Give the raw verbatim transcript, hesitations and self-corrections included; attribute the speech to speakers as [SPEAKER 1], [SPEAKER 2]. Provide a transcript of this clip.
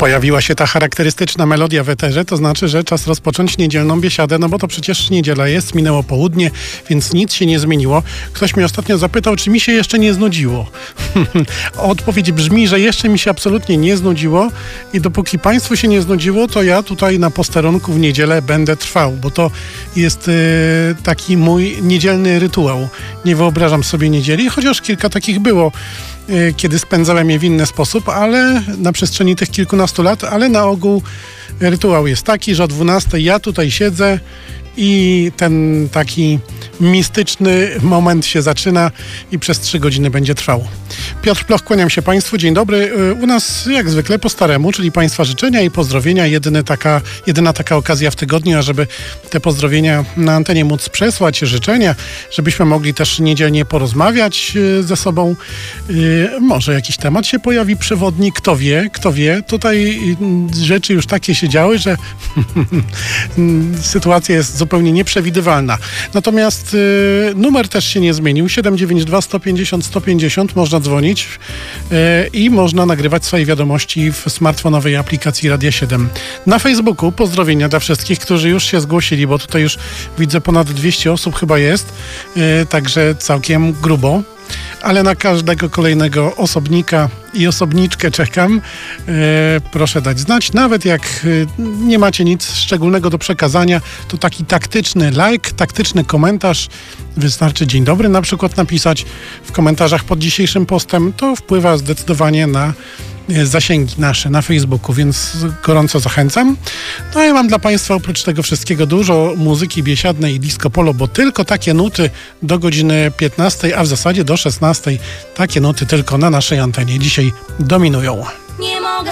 [SPEAKER 1] pojawiła się ta charakterystyczna melodia w eterze, to znaczy, że czas rozpocząć niedzielną biesiadę, no bo to przecież niedziela jest, minęło południe, więc nic się nie zmieniło. Ktoś mnie ostatnio zapytał, czy mi się jeszcze nie znudziło. Odpowiedź brzmi, że jeszcze mi się absolutnie nie znudziło i dopóki Państwu się nie znudziło, to ja tutaj na posterunku w niedzielę będę trwał, bo to jest yy, taki mój niedzielny rytuał. Nie wyobrażam sobie niedzieli, chociaż kilka takich było, kiedy spędzałem je w inny sposób, ale na przestrzeni tych kilkunastu lat, ale na ogół rytuał jest taki, że o dwunastej ja tutaj siedzę i ten taki mistyczny moment się zaczyna i przez trzy godziny będzie trwał. Piotr Ploch, kłaniam się Państwu, dzień dobry. U nas jak zwykle po staremu, czyli Państwa życzenia i pozdrowienia. Jedyny taka, jedyna taka okazja w tygodniu, ażeby te pozdrowienia na antenie móc przesłać, życzenia, żebyśmy mogli też niedzielnie porozmawiać ze sobą. Może jakiś temat się pojawi przewodni, kto wie, kto wie. Tutaj rzeczy już takie się działy, że sytuacja jest zupełnie nieprzewidywalna. Natomiast y, numer też się nie zmienił. siedem dziewięć dwa sto pięćdziesiąt sto pięćdziesiąt. Można dzwonić y, i można nagrywać swoje wiadomości w smartfonowej aplikacji Radia siedem. Na Facebooku pozdrowienia dla wszystkich, którzy już się zgłosili, bo tutaj już widzę ponad dwieście osób chyba jest, y, także całkiem grubo. Ale na każdego kolejnego osobnika i osobniczkę czekam. E, proszę dać znać. Nawet jak e, nie macie nic szczególnego do przekazania, to taki taktyczny like, taktyczny komentarz. Wystarczy dzień dobry na przykład napisać w komentarzach pod dzisiejszym postem. To wpływa zdecydowanie na zasięgi nasze na Facebooku, więc gorąco zachęcam. No a ja mam dla Państwa oprócz tego wszystkiego dużo muzyki biesiadnej i disco polo, bo tylko takie nuty do godziny piętnastej, a w zasadzie do szesnastej takie nuty tylko na naszej antenie dzisiaj dominują.